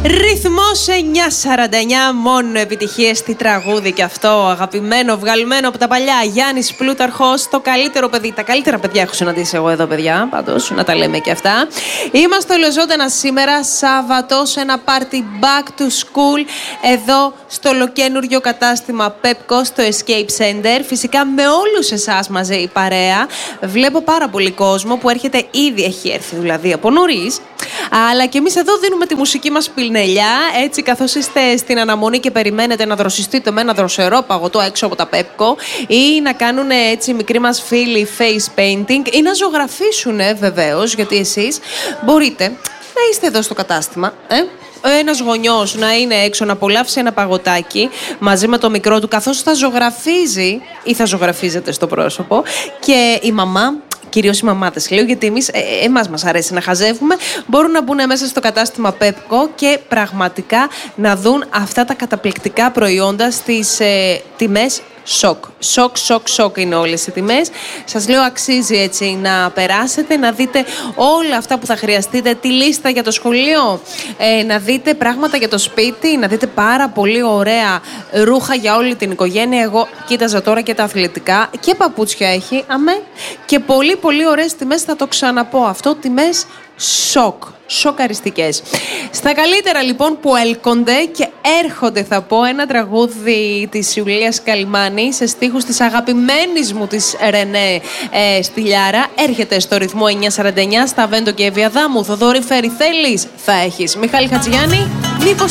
Ρυθμός 949, μόνο επιτυχίες στη τραγούδι και αυτό. Αγαπημένο, βγαλμένο από τα παλιά. Γιάννης Πλούταρχος, το καλύτερο παιδί. Τα καλύτερα παιδιά έχω συναντήσει εγώ εδώ, παιδιά. Πάντως, να τα λέμε και αυτά. Είμαστε ολοζώντανα σήμερα, Σάββατο, σε ένα party back to school. Εδώ στο ολοκένουργιο κατάστημα Pepco, στο Escape Center. Φυσικά με όλους εσάς μαζί η παρέα. Βλέπω πάρα πολύ κόσμο που έρχεται, ήδη έχει έρθει δηλαδή από νωρίς. Αλλά και εμείς εδώ δίνουμε τη μουσική μας πινελιά, έτσι καθώς είστε στην αναμονή και περιμένετε να δροσιστείτε με ένα δροσερό παγωτό έξω από τα Pepco ή να κάνουν έτσι μικροί μας φίλοι face painting ή να ζωγραφίσουν βεβαίως, γιατί εσείς μπορείτε να είστε εδώ στο κατάστημα, ένας γονιός να είναι έξω να απολαύσει ένα παγωτάκι μαζί με το μικρό του καθώς θα ζωγραφίζει ή θα ζωγραφίζεται στο πρόσωπο και η μαμά. Κυρίως οι μαμάδες λέω, γιατί εμάς μας αρέσει να χαζεύουμε. Μπορούν να μπουν μέσα στο κατάστημα Pepco και πραγματικά να δουν αυτά τα καταπληκτικά προϊόντα στις τιμές σοκ. Σοκ είναι όλες οι τιμές. Σας λέω, αξίζει έτσι να περάσετε, να δείτε όλα αυτά που θα χρειαστείτε, τη λίστα για το σχολείο, να δείτε πράγματα για το σπίτι, να δείτε πάρα πολύ ωραία ρούχα για όλη την οικογένεια. Εγώ κοίταζα τώρα και τα αθλητικά και παπούτσια έχει, και πολύ πολύ ωραίες τιμές, θα το ξαναπώ αυτό, τιμές σοκ. Σοκαριστικές. Στα καλύτερα λοιπόν που έλκονται και έρχονται, θα πω, ένα τραγούδι της Ιουλίας Καλυμάνη σε στίχους της αγαπημένης μου της Ρενέ Στυλιάρα. Έρχεται στο ρυθμό 949 στα Βέντο και Εβιαδάμου. Θοδωρή Φέρη, θέλεις, θα έχεις. Μιχάλη Χατζιάννη, μήπως